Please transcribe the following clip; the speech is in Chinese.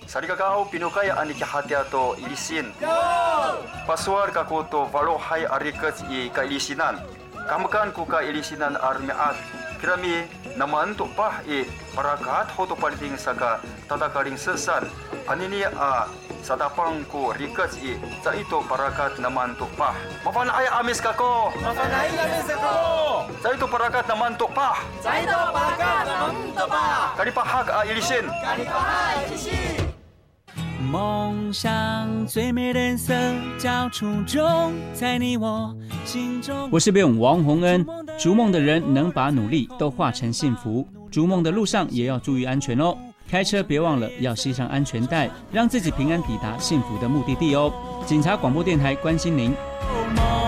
Sarigagao pinukaya ani kihatiato ilisin. Paswar kakuto valohay arikat I kailisinan. Kamakan ko ka ilisinan armiat. Kirami naman to pa parakat hoto paliting saka tatakaring sesan. Anini sadapang ko rikat sa ito parakat naman to pa. Mapanay amis kako. Mapanay amis kako. Sa ito parakat naman to pa. Sa ito parakat naman to pa. Kanipahag ilisin. Kanipahag ilisin. 梦想最美人色叫初衷，在你我心中。我是编王洪恩。逐梦的人能把努力都化成幸福，逐梦的路上也要注意安全哦。开车别忘了要系上安全带，让自己平安抵达幸福的目的地哦。警察广播电台关心您。